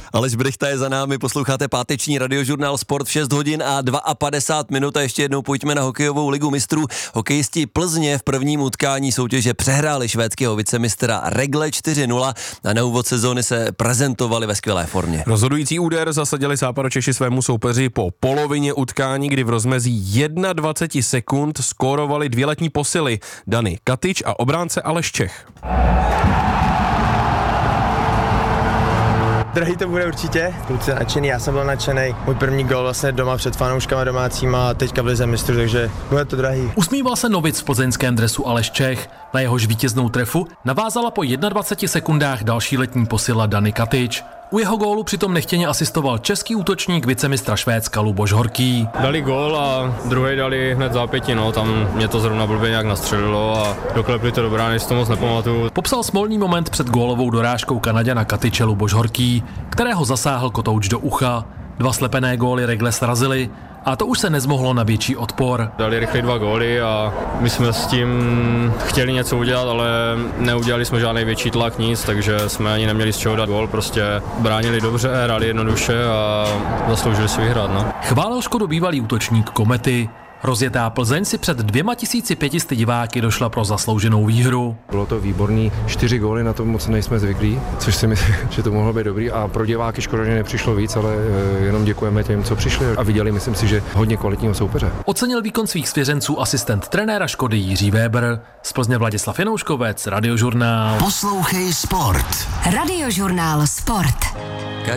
Aleš Brychta je za námi, posloucháte páteční Radiožurnál Sport v 6 hodin a 52 minut a ještě jednou pojďme na hokejovou ligu mistrů. Hokejisti Plzně v prvním utkání soutěže přehráli švédského vicemistra Rögle 4-0 a na úvod sezóny se prezentovali ve skvělé formě. Rozhodující úder zasadili Západočeši svému soupeři po polovině utkání, kdy v rozmezí 21 sekund skórovali dvě letní posily Dani Katič a obránce Aleš Čech. Drahý to bude určitě, kluci nadšený, já jsem byl nadšený. Můj první gól vlastně doma před fanouškama domácíma a teďka v lize mistrů, takže bude to drahý. Usmíval se novic v plzeňském dresu Aleš Čech. Na jehož vítěznou trefu navázala po 21 sekundách další letní posila Dani Katič. U jeho gólu přitom nechtěně asistoval český útočník vicemistra Švédska Luboš Horký. Dali gól a druhý dali hned zápětí, tam mě to zrovna blbě nějak nastřelilo a doklepli to do brány, si to moc nepamatuju. Popsal smolný moment před gólovou dorážkou Kanaďana Katiče Luboš Horký, kterého zasáhl kotouč do ucha. Dva slepené góly Rögle srazili a to už se nezmohlo na větší odpor. Dali rychle 2 góly a my jsme s tím chtěli něco udělat, ale neudělali jsme žádný větší tlak, nic, takže jsme ani neměli z čeho dát gól, prostě bránili dobře, hráli jednoduše a zasloužili si vyhrát. Chválil škodu bývalý útočník Komety. Rozjetá Plzeň si před 2500 diváky došla pro zaslouženou výhru. Bylo to výborný, 4 góly, na to moc nejsme zvyklí, což si myslím, že to mohlo být dobrý a pro diváky škoda, že nepřišlo víc, ale jenom děkujeme těm, co přišli a viděli, myslím si, že hodně kvalitního soupeře. Ocenil výkon svých svěřenců asistent trenéra Škody Jiří Weber, z Plzně Vladislav Janouškovec, Radiožurnál. Poslouchej Sport. Radiožurnál Sport.